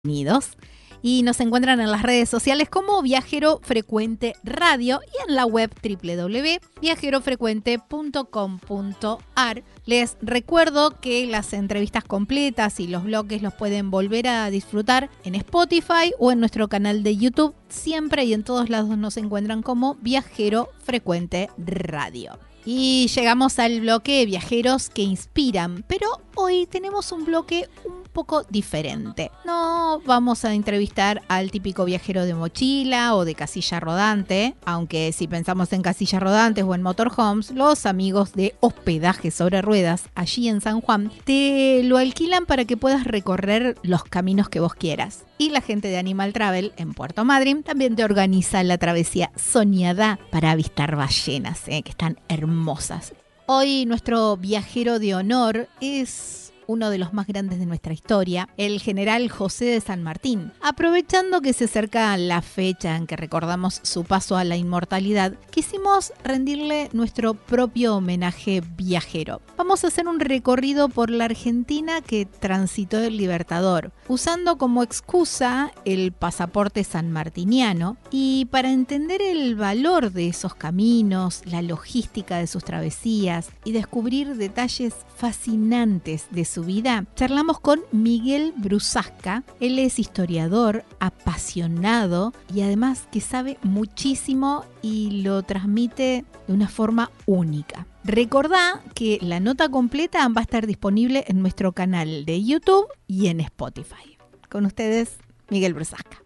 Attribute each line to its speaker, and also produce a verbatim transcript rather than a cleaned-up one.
Speaker 1: Unidos. Y nos encuentran en las redes sociales como Viajero Frecuente Radio y en la web doble u doble u doble u punto viajero frecuente punto com punto a r. Les recuerdo que las entrevistas completas y los bloques los pueden volver a disfrutar en Spotify o en nuestro canal de YouTube. Siempre y en todos lados nos encuentran como Viajero Frecuente Radio. Y llegamos al bloque Viajeros que Inspiran, pero hoy tenemos un bloque un poco diferente. No vamos a entrevistar al típico viajero de mochila o de casilla rodante, aunque si pensamos en casillas rodantes o en motorhomes, los amigos de Hospedaje sobre Ruedas, allí en San Juan, te lo alquilan para que puedas recorrer los caminos que vos quieras. Y la gente de Animal Travel en Puerto Madryn también te organiza la travesía soñada para avistar ballenas, ¿eh? que están hermosas. Hoy nuestro viajero de honor es uno de los más grandes de nuestra historia, el general José de San Martín. Aprovechando que se acerca la fecha en que recordamos su paso a la inmortalidad, quisimos rendirle nuestro propio homenaje viajero. Vamos a hacer un recorrido por la Argentina que transitó el Libertador, usando como excusa el pasaporte sanmartiniano, y para entender el valor de esos caminos, la logística de sus travesías y descubrir detalles fascinantes de su vida, charlamos con Miguel Brusasca. Él es historiador, apasionado y además que sabe muchísimo y lo transmite de una forma única. Recordá que la nota completa va a estar disponible en nuestro canal de YouTube y en Spotify. Con ustedes, Miguel Brusasca.